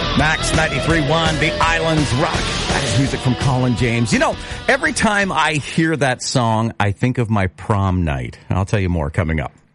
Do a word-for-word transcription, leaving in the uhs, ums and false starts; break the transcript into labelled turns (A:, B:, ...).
A: Max ninety-three point one, The Islands Rock. That is music from Colin James. You know, every time I hear that song, I think of my prom night. And I'll tell you more coming up.